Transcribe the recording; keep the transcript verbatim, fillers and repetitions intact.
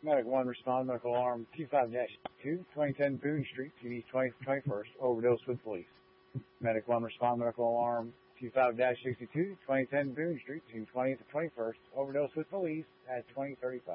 Medic one, respond, medical alarm Q five dash two, twenty ten Boone Street, T V twenty-first, overdose with police. Medic one, respond, medical alarm Q five dash sixty-two, twenty ten Boone Street, T V twentieth to twenty-first, overdose with police at twenty thirty-five.